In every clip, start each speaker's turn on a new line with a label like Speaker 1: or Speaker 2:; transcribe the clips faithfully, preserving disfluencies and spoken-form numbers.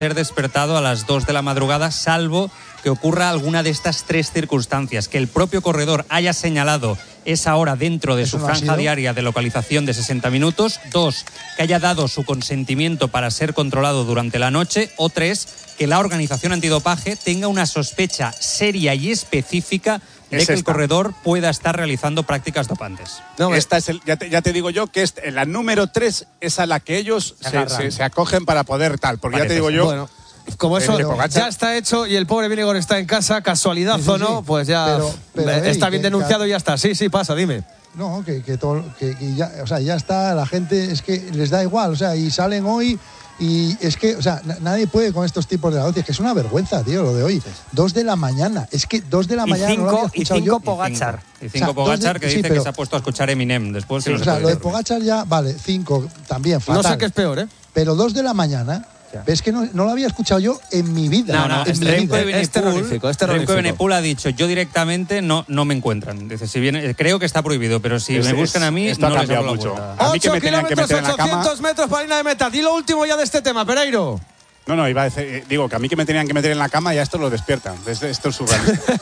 Speaker 1: ser despertado a las dos de la madrugada, salvo que ocurra alguna de estas tres circunstancias: que el propio corredor haya señalado esa hora dentro de su
Speaker 2: no
Speaker 1: franja diaria de localización de sesenta minutos; dos, que haya dado su consentimiento para ser controlado durante la noche; o tres, que la organización antidopaje tenga una sospecha seria y específica de
Speaker 3: es
Speaker 1: que
Speaker 3: esta.
Speaker 1: el corredor pueda estar realizando prácticas dopantes.
Speaker 3: No, esta es el, ya, te, ya te digo yo que es, la número tres es a la que ellos se, se, se acogen para poder tal, porque
Speaker 4: Parece
Speaker 3: ya te digo
Speaker 4: ser.
Speaker 3: yo...
Speaker 4: Bueno, como eso ya está hecho y el pobre Vingegaard está en casa, casualidad sí, sí, o no, sí. pues ya
Speaker 2: pero, pero,
Speaker 4: está
Speaker 2: hey,
Speaker 4: bien
Speaker 2: que,
Speaker 4: denunciado
Speaker 2: que,
Speaker 4: y ya está. Sí, sí, pasa, dime.
Speaker 2: No, que, que, todo, que, que ya, o sea, ya está, la gente es que les da igual, o sea, y salen hoy y es que, o sea, nadie puede con estos tipos de noticias, que es una vergüenza, tío, lo de hoy. Dos de la mañana, es que dos de la
Speaker 1: y
Speaker 2: mañana
Speaker 1: cinco,
Speaker 2: no lo había escuchado
Speaker 1: y cinco
Speaker 2: yo.
Speaker 1: Pogacar. Y cinco, y cinco
Speaker 2: o sea,
Speaker 1: Pogacar
Speaker 2: de,
Speaker 1: que
Speaker 2: sí,
Speaker 1: dice
Speaker 2: pero,
Speaker 1: que se ha puesto a escuchar Eminem después.
Speaker 2: Sí,
Speaker 1: que no
Speaker 2: o sea,
Speaker 1: se
Speaker 2: lo de
Speaker 1: dormir.
Speaker 2: Pogacar ya, vale, cinco, también, fatal.
Speaker 4: No sé qué es peor, ¿eh?
Speaker 2: Pero dos de la mañana... ¿Ves que no, no lo había escuchado yo en mi vida?
Speaker 1: No, no,
Speaker 2: en
Speaker 1: es,
Speaker 2: mi
Speaker 1: Remco
Speaker 2: vida.
Speaker 1: Es
Speaker 4: terrorífico, es terrorífico.
Speaker 1: Remco Evenepoel ha dicho, yo directamente no, no me encuentran. Dice, si bien, creo que está prohibido, pero si
Speaker 3: es,
Speaker 1: me buscan
Speaker 3: es,
Speaker 1: a mí,
Speaker 3: esto
Speaker 1: no
Speaker 3: ha
Speaker 1: les hago
Speaker 3: cambiado
Speaker 1: la
Speaker 3: mucho.
Speaker 1: vuelta.
Speaker 3: A mí que me tenían que meter en la cama.
Speaker 4: ochocientos metros para línea de meta. Di lo último ya de este tema, Pereiro.
Speaker 3: No, no, iba a decir, digo que a mí que me tenían que meter en la cama ya esto lo despiertan. Esto, esto es surrealista.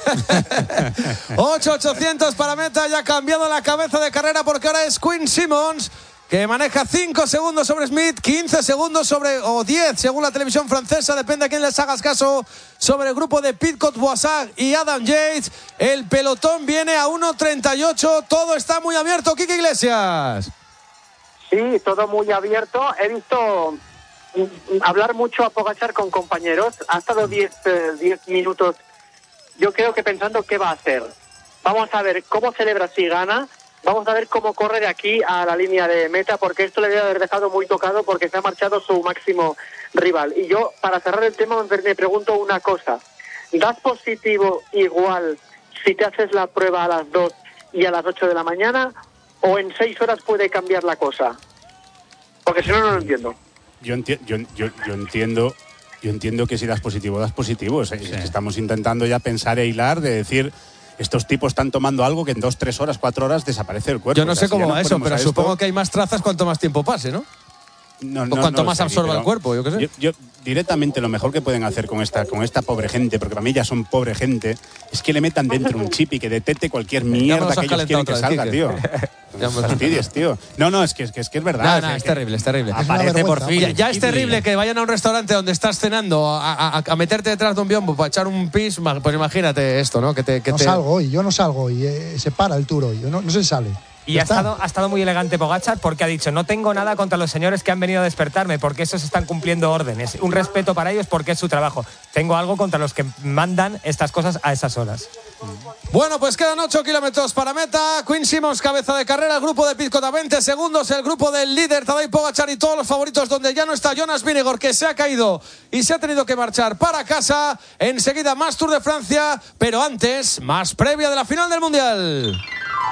Speaker 4: ocho ochocientos para meta, ya ha cambiado la cabeza de carrera porque ahora es Quinn Simmons, que maneja cinco segundos sobre Smith, quince segundos sobre, o diez según la televisión francesa, depende a quién les hagas caso, sobre el grupo de Pidcock Boissard y Adam Yates. El pelotón viene a uno treinta y ocho, todo está muy abierto. Quique Iglesias.
Speaker 5: Sí, todo muy abierto. He visto hablar mucho a Pogacar con compañeros. Ha estado diez minutos, yo creo que pensando qué va a hacer. Vamos a ver cómo celebra si gana. Vamos a ver cómo corre de aquí a la línea de meta, porque esto le debe haber dejado muy tocado porque se ha marchado su máximo rival. Y yo, para cerrar el tema, me pregunto una cosa. ¿Das positivo igual si te haces la prueba a las dos y a las ocho de la mañana, o en seis horas puede cambiar la cosa? Porque si no, no lo entiendo.
Speaker 3: Yo, enti yo, yo, yo entiendo yo entiendo que si das positivo, das positivo. Sí. Estamos intentando ya pensar e hilar de decir... Estos tipos están tomando algo que en dos, tres horas, cuatro horas desaparece el cuerpo.
Speaker 4: Yo no sé
Speaker 3: o sea,
Speaker 4: cómo
Speaker 3: si
Speaker 4: va eso, pero supongo que hay más trazas cuanto más tiempo pase, ¿no?
Speaker 3: No,
Speaker 4: o
Speaker 3: no,
Speaker 4: cuanto
Speaker 3: no
Speaker 4: más
Speaker 3: sé,
Speaker 4: absorba el cuerpo, yo qué sé.
Speaker 3: Yo, yo directamente lo mejor que pueden hacer con esta, con esta pobre gente, porque para mí ya son pobre gente, es que le metan dentro un chip y que detecte cualquier mierda que ellos quieren que salga, vez, tío. No fastidies, tío. No, no, es que es, que, es, que es verdad.
Speaker 4: No, no, es, es terrible, es terrible.
Speaker 1: Aparece por fin.
Speaker 4: Ya, ya es terrible que vayan a un restaurante donde estás cenando a, a, a meterte detrás de un biombo para echar un pis, pues imagínate esto, ¿no? Que te, que
Speaker 2: no
Speaker 4: te...
Speaker 2: salgo hoy, yo no salgo hoy, eh, se para el tour hoy, no, no se sale.
Speaker 6: Y ha estado, ha estado muy elegante Pogacar porque ha dicho, no tengo nada contra los señores que han venido a despertarme porque esos están cumpliendo órdenes. Un respeto para ellos porque es su trabajo. Tengo algo contra los que mandan estas cosas a esas horas.
Speaker 4: Bueno, pues quedan ocho kilómetros para meta. Quinn Simmons, cabeza de carrera. El grupo de Pidcock a veinte segundos. El grupo del líder, Tadej Pogacar, y todos los favoritos, donde ya no está Jonas Vingegaard, que se ha caído y se ha tenido que marchar para casa. Enseguida más Tour de Francia, pero antes, más previa de la final del Mundial.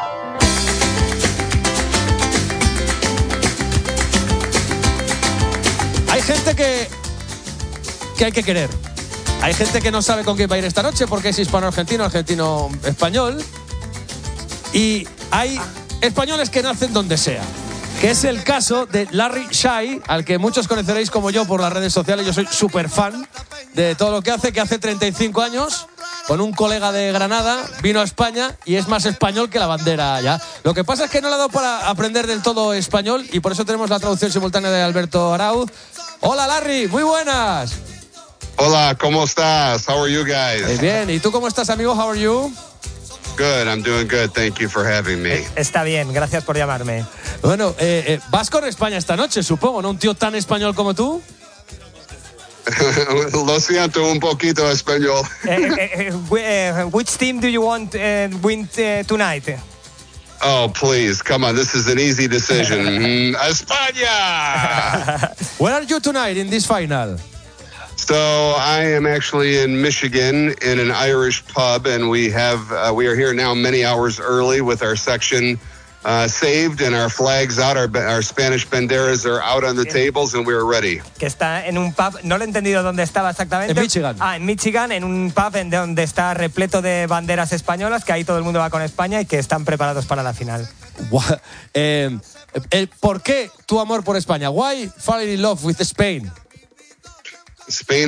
Speaker 4: Hay gente que, que hay que querer. Hay gente que no sabe con quién va a ir esta noche porque es hispano-argentino, argentino-español. Y hay españoles que nacen donde sea. Que es el caso de Larry Shai, al que muchos conoceréis como yo por las redes sociales. Yo soy súper fan de todo lo que hace, que hace treinta y cinco años, con un colega de Granada, vino a España y es más español que la bandera allá. Lo que pasa es que no le ha dado para aprender del todo español y por eso tenemos la traducción simultánea de Alberto Arauz. Hola Larry, muy buenas.
Speaker 7: Hola, ¿cómo estás? How are you guys?
Speaker 4: Eh, bien, ¿y tú cómo estás, amigo? How are you?
Speaker 7: Good, I'm doing good. Thank you for having me.
Speaker 6: Está bien, gracias por llamarme.
Speaker 4: Bueno, eh, eh, vas con España esta noche, supongo, ¿no? Un tío tan español como tú.
Speaker 7: Lo siento, un poquito español.
Speaker 6: uh, uh, uh, which team do you want uh, win uh, tonight?
Speaker 7: Oh, please, come on. This is an easy decision. mm, España!
Speaker 4: Where are you tonight in this final?
Speaker 7: So I am actually in Michigan in an Irish pub, and we have uh, we are here now many hours early with our section uh, saved and our flags out. Our, our Spanish banderas are out on the tables, and we are ready.
Speaker 6: Que está en un pub, no lo he entendido dónde estaba exactamente.
Speaker 4: En Michigan.
Speaker 6: Ah, en Michigan, en un pub en donde está repleto de banderas españolas, que ahí todo el mundo va con España y que están preparados para la final.
Speaker 4: eh, eh, ¿Por qué tu amor por España? Why falling in love with Spain?
Speaker 7: Spain